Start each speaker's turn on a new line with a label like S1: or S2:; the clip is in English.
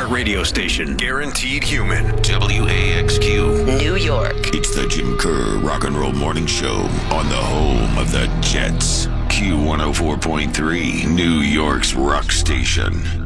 S1: Smart radio station. Guaranteed human.
S2: WAXQ.
S3: New York.
S2: It's the Jim Kerr Rock and Roll Morning Show on the home of the Jets. Q104.3, New York's rock station.